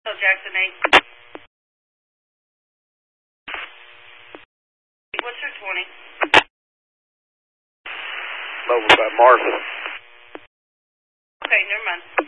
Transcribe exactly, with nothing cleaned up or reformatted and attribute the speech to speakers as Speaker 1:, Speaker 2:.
Speaker 1: Jackson eight. What's her twenty?
Speaker 2: Over by Martha.
Speaker 1: Okay, never mind.